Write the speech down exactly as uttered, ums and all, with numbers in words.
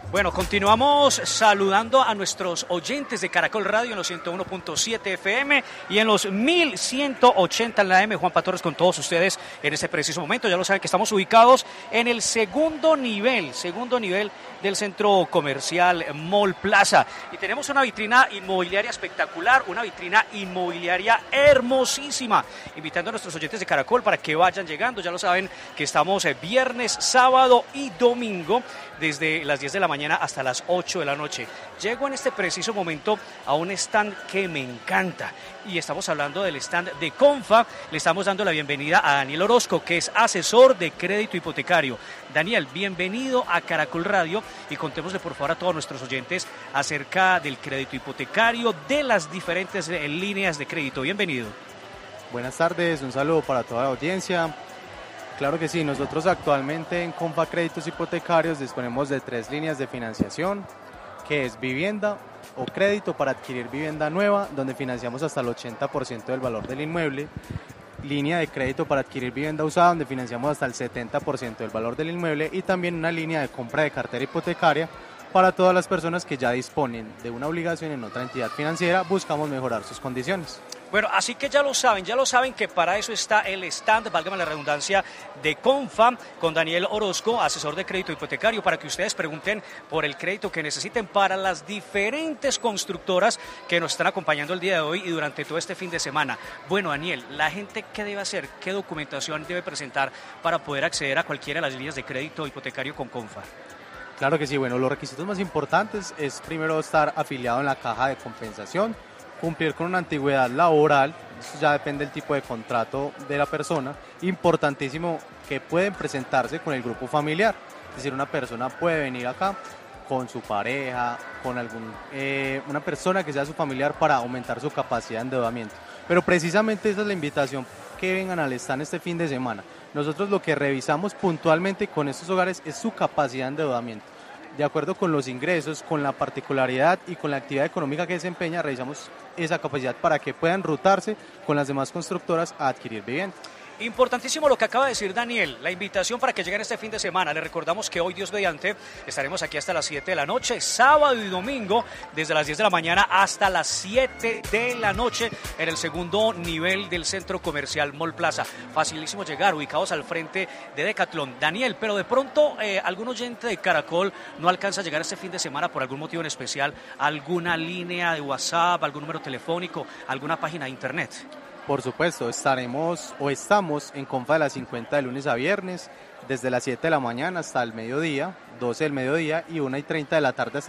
Bueno, continuamos saludando a nuestros oyentes de Caracol Radio en los ciento uno punto siete F M y en los mil ciento ochenta en la A M. Juan Torres con todos ustedes en este preciso momento. Ya lo saben que estamos ubicados en el segundo nivel, segundo nivel del centro comercial Mall Plaza. Y tenemos una vitrina inmobiliaria espectacular, una vitrina inmobiliaria hermosísima. Invitando a nuestros oyentes de Caracol para que vayan llegando. Ya lo saben que estamos viernes, sábado y domingo desde las diez de la mañana hasta las ocho de la noche. Llego en este preciso momento a un stand que me encanta y estamos hablando del stand de Confa. Le estamos dando la bienvenida a Daniel Orozco, que es asesor de crédito hipotecario. Daniel, bienvenido a Caracol Radio y contémosle por favor a todos nuestros oyentes acerca del crédito hipotecario, de las diferentes líneas de crédito. Bienvenido. Buenas tardes, un saludo para toda la audiencia. Claro que sí, nosotros actualmente en Confa Créditos Hipotecarios disponemos de tres líneas de financiación, que es vivienda o crédito para adquirir vivienda nueva, donde financiamos hasta el ochenta por ciento del valor del inmueble, línea de crédito para adquirir vivienda usada, donde financiamos hasta el setenta por ciento del valor del inmueble, y también una línea de compra de cartera hipotecaria para todas las personas que ya disponen de una obligación en otra entidad financiera. Buscamos mejorar sus condiciones. Bueno, así que ya lo saben, ya lo saben que para eso está el stand, válgame la redundancia, de Confa, con Daniel Orozco, asesor de crédito hipotecario, para que ustedes pregunten por el crédito que necesiten para las diferentes constructoras que nos están acompañando el día de hoy y durante todo este fin de semana. Bueno, Daniel, ¿la gente qué debe hacer? ¿Qué documentación debe presentar para poder acceder a cualquiera de las líneas de crédito hipotecario con Confa? Claro que sí, bueno, los requisitos más importantes es primero estar afiliado en la caja de compensación, cumplir con una antigüedad laboral, eso ya depende del tipo de contrato de la persona. Importantísimo que pueden presentarse con el grupo familiar, es decir, una persona puede venir acá con su pareja, con algún eh, una persona que sea su familiar para aumentar su capacidad de endeudamiento. Pero precisamente esa es la invitación, que vengan al stand este fin de semana. Nosotros lo que revisamos puntualmente con estos hogares es su capacidad de endeudamiento. De acuerdo con los ingresos, con la particularidad y con la actividad económica que desempeña, revisamos esa capacidad para que puedan rutarse con las demás constructoras a adquirir vivienda. Importantísimo lo que acaba de decir Daniel, la invitación para que lleguen este fin de semana. Les recordamos que hoy, Dios mediante, estaremos aquí hasta las siete de la noche, sábado y domingo, desde las diez de la mañana hasta las siete de la noche, en el segundo nivel del centro comercial Mall Plaza. Facilísimo llegar, ubicados al frente de Decathlon. Daniel, pero de pronto eh, algún oyente de Caracol no alcanza a llegar este fin de semana por algún motivo en especial, alguna línea de WhatsApp, algún número telefónico, alguna página de internet. Por supuesto, estaremos o estamos en Confa de las cincuenta de lunes a viernes, desde las siete de la mañana hasta el mediodía, doce del mediodía y una y treinta de la tarde hasta